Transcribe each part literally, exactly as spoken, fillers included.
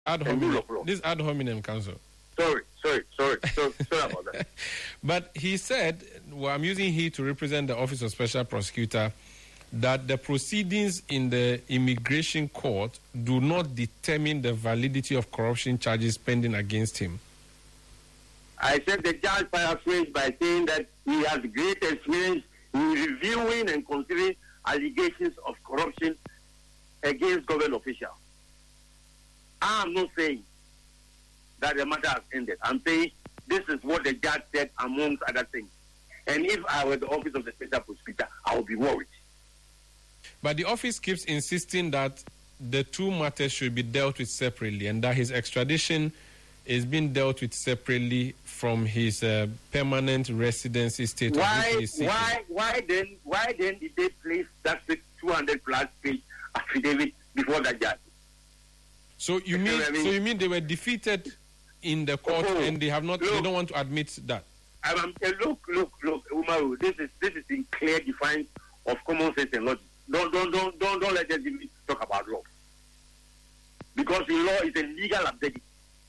ad hominem. This ad hominem council. Sorry, sorry, sorry, sorry, sorry about that. But he said, well, I'm using he to represent the Office of Special Prosecutor, that the proceedings in the immigration court do not determine the validity of corruption charges pending against him. I said the judge paraphrased by saying that he has great experience in reviewing and considering allegations of corruption against government officials. I'm not saying that the matter has ended. I'm saying this is what the judge said amongst other things. And if I were the Office of the Special Prosecutor, I would be worried. But the office keeps insisting that the two matters should be dealt with separately and that his extradition is being dealt with separately from his uh, permanent residency status. Why, why, why then, why then did they place that two hundred plus page affidavit before the judge? So you mean, so you mean they were defeated in the court oh, and they have not, look, they don't want to admit that? Um, look, look, look, Umaru, this is this is in clear defiance of common sense and logic. Don't, don't, don't, don't, don't let us talk about law. Because the law is a legal absurdity.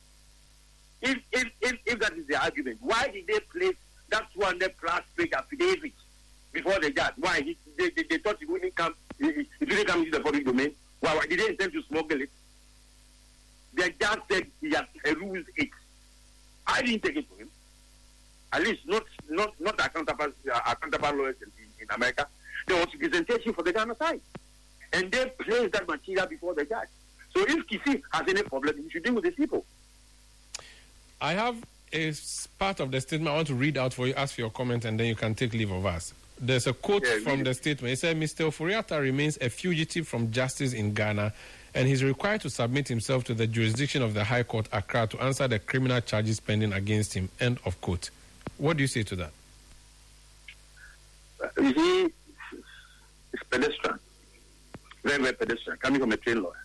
If, if, if, if that is the argument, why did they place that two hundred plus page affidavit before the judge? Why? He, they, they, they thought it wouldn't come, it, it didn't come into the public domain. Why, why did they intend to smuggle it? The judge said he has perused it. I didn't take it to him. At least not not not our counterpart, our counterpart lawyers in, in America. There was representation for the Ghana side. And they placed that material before the judge. So if Kisi has any problem, he should deal with these people. I have a part of the statement I want to read out for you, ask for your comment, and then you can take leave of us. There's a quote yeah, from the statement. It said, Mister Ofori-Atta remains a fugitive from justice in Ghana, and he's required to submit himself to the jurisdiction of the High Court, Accra, to answer the criminal charges pending against him. End of quote. What do you say to that? Uh, you see, it's pedestrian. Very, very pedestrian, coming from a trained lawyer.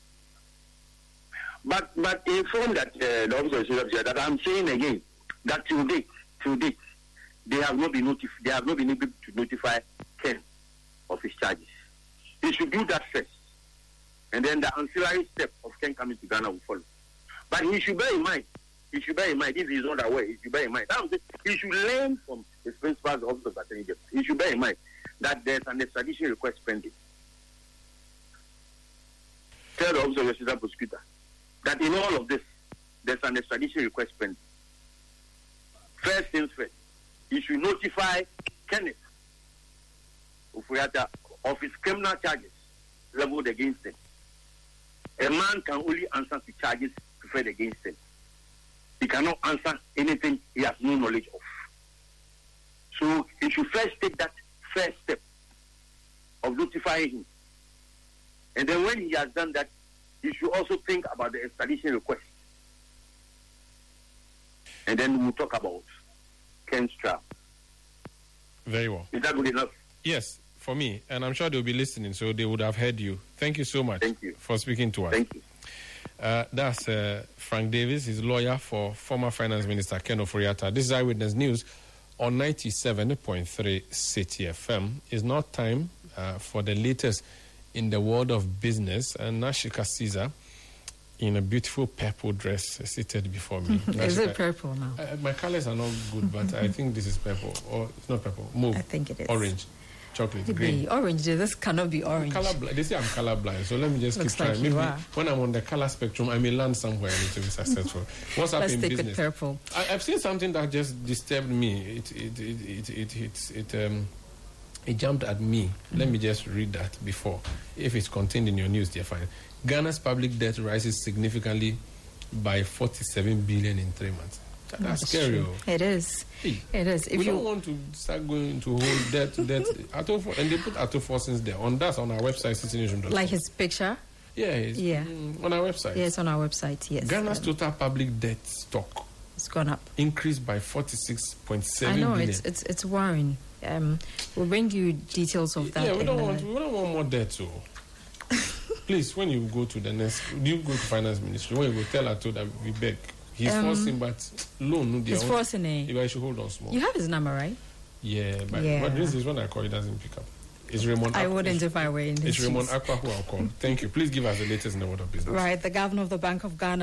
But but inform that uh, the officer of that I'm saying again that to date, to date, they have not been notified. They have not been able to notify Ken of his charges. They should do that first, and then the ancillary step of Ken coming to Ghana will follow. But he should bear in mind. He should bear in mind if he is not aware. He should bear in mind. That was it. He should learn from his principals, the office of Attorney General. He should bear in mind that there's an extradition request pending. Tell the office of the Special Prosecutor that in all of this, there's an extradition request pending. First things first, he should notify Kenneth Ofori-Atta of his criminal charges leveled against him. A man can only answer to charges preferred against him. He cannot answer anything he has no knowledge of. So he should first take that first step of notifying him. And then when he has done that, he should also think about the extradition request. And then we'll talk about Ken's trial. Very well. Is that good enough? Yes, for me. And I'm sure they'll be listening, so they would have heard you. Thank you so much Thank you. for speaking to us. Thank you. Uh, that's uh, Frank Davis, his lawyer for former Finance Minister Ken Ofori-Atta. This is Eyewitness News on ninety-seven point three City F M. It's now time uh, for the latest in the world of business. And Nashika Caesar, in a beautiful purple dress, seated before me. Is it purple now? Uh, my colors are not good, but I think this is purple. Or it's not purple. Move. I think it is. Orange. Chocolate, Could green. Be orange. This cannot be orange. Color bl- they say I'm colorblind, so let me just Looks keep trying. like you Maybe are. when I'm on the color spectrum, I may land somewhere and it will be successful. What's up Let's in stick business? with purple. I, I've seen something that just disturbed me. It it it it it it, it, it um it jumped at me. Mm-hmm. Let me just read that before. If it's contained in your news, they're fine. Ghana's public debt rises significantly by forty-seven billion in three months. That, that's, that's scary. True. It is. Hey, it is. If we you don't want to start going to hold debt, debt, Atofo, and they put Atofo since there. On that, on our website, citizenship dot com. Like his picture? Yeah, it's, yeah. Mm, on our website. Yes, on our website, yes. Ghana's um, total public debt stock it's gone up. Increased by forty-six point seven I know, billion. it's it's it's worrying. Um, we'll bring you details of that. Yeah, we don't the, want we don't want more debt, so please, when you go to the next, you go to finance ministry. When you go, tell Ato that we beg. He's um, forcing, but loan. No, he's forcing it. You guys should hold on small. You have his number, right? Yeah, but, yeah. but this is when I call, he doesn't pick up. It's Raymond. I wouldn't if I were in his It's Raymond Aqua who I'll call. Thank you. Please give us the latest in the world of business. Right, the governor of the Bank of Ghana